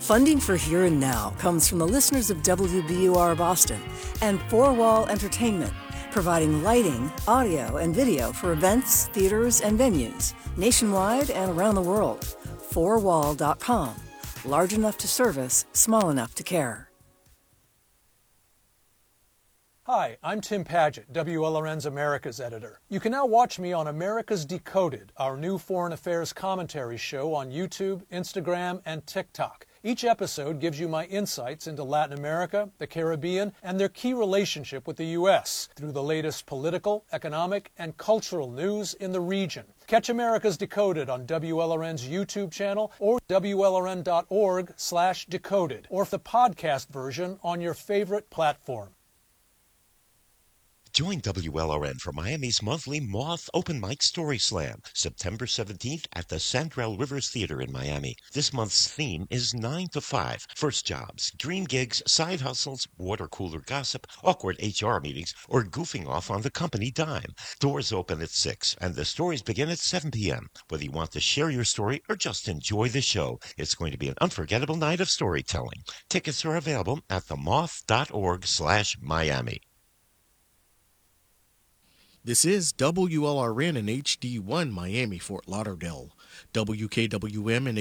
Funding for Here and Now comes from the listeners of WBUR Boston and Four Wall Entertainment, providing lighting, audio, and video for events, theaters, and venues nationwide and around the world. Fourwall.com. Large enough to service, small enough to care. Hi, I'm Tim Padgett, WLRN's America's editor. You can now watch me on America's Decoded, our new foreign affairs commentary show on YouTube, Instagram, and TikTok. Each episode gives you my insights into Latin America, the Caribbean, and their key relationship with the U.S. through the latest political, economic, and cultural news in the region. Catch America's Decoded on WLRN's YouTube channel or WLRN.org/decoded, or the podcast version on your favorite platform. Join WLRN for Miami's monthly Moth Open Mic Story Slam, September 17th at the Sandrell Rivers Theater in Miami. This month's theme is 9 to 5. First jobs, dream gigs, side hustles, water cooler gossip, awkward HR meetings, or goofing off on the company dime. Doors open at 6, and the stories begin at 7 p.m. Whether you want to share your story or just enjoy the show, it's going to be an unforgettable night of storytelling. Tickets are available at themoth.org/Miami. This is WLRN and HD1 Miami, Fort Lauderdale, WKWM and